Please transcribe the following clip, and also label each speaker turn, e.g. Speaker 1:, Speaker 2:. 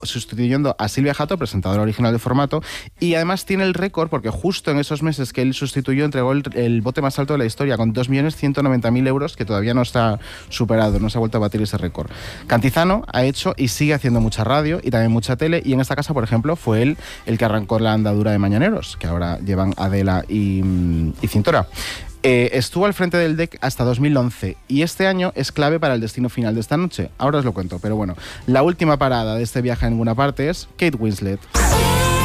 Speaker 1: sustituyendo a Silvia Jato, presentadora original del formato, y además tiene el récord porque justo en esos meses que él sustituyó entregó el bote más alto de la historia con 2.190.000 euros, que todavía no está superado, no se ha vuelto a batir ese récord. Cantizano ha hecho y sigue haciendo mucha radio y también mucha tele, y en esta casa, por ejemplo, fue él el que arrancó la andadura de Mañaneros, que ahora llevan Adela y Cintora. Estuvo al frente del DEC hasta 2011 y este año es clave para el destino final de esta noche. Ahora os lo cuento, pero bueno, la última parada de este viaje a ninguna parte es Kate Winslet.